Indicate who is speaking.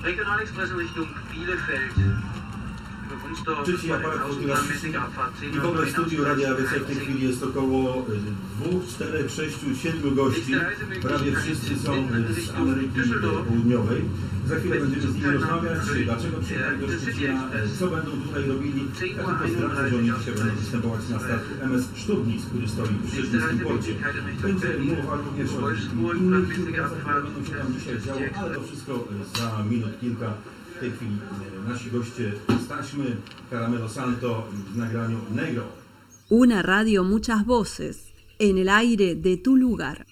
Speaker 1: Regionalexpress in Richtung Bielefeld.
Speaker 2: Trzeci aparat fotografii i w ogóle w studiu Radia ABC w tej chwili jest około 2, 4, 6, 7 gości. Prawie wszyscy są z Ameryki Południowej. Za chwilę będziemy z nimi rozmawiać, dlaczego przyjechali do Szczecina, co będą tutaj robili. Ja tylko zdradzę, że oni dzisiaj będą występować na statku MS Sztubnis, który stoi przy szczecińskim porcie. Będzie mowa również o innych imprezach, które będą się tam dzisiaj działo, ale to wszystko za minut kilka. W tej chwili nasi goście z taśmy Caramelo Santo w nagraniu Negro.
Speaker 3: Una radio, muchas voces, en el aire de tu lugar.